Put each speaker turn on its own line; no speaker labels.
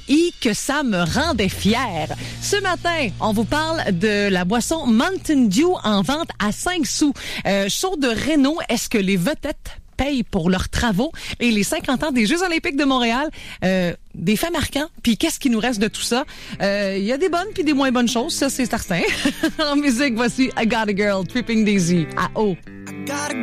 que ça me rendait fière. Ce matin, on vous parle de la boisson Mountain Dew en vente à 5 sous. Show de Renault, est-ce que les vedettes payent pour leurs travaux? Et les 50 ans des Jeux olympiques de Montréal, des faits marquants. Puis qu'est-ce qui nous reste de tout ça? Il y a des bonnes puis des moins bonnes choses, ça c'est certain. En musique, voici I Got a Girl, Tripping Daisy, à O.